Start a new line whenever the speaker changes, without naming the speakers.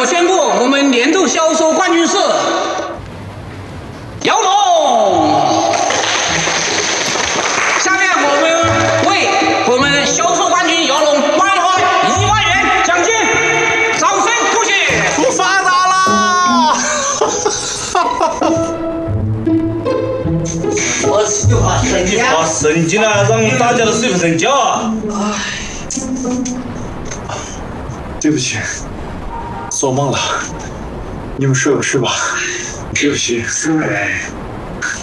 要宣布我们年度销售冠军是姚龙。下面我们为我们销售冠军姚龙颁发1万元奖金，掌声鼓起！
我发达啦！
我计划升级
发神经了，让大家都睡不成觉啊！
对不起，做梦了，你们睡吧睡吧。对不起。